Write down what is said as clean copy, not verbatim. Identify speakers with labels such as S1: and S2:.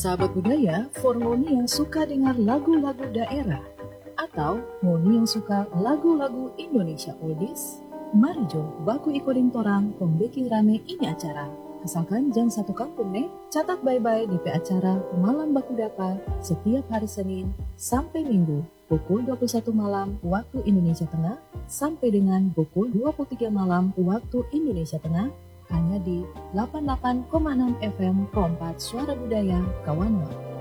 S1: Sahabat budaya, for ngoni yang suka dengar lagu-lagu daerah atau ngoni yang suka lagu-lagu Indonesia oldies, mari jo baku ikutin torang pembeki rame ini acara. Asalkan jam satu kampung nih, catat bye-bye DP acara Malam Baku Dapa setiap hari Senin sampai Minggu pukul 21 malam waktu Indonesia Tengah sampai dengan pukul 23 malam waktu Indonesia Tengah hanya di 88,6 FM Kompas Suara Budaya Kawanwa.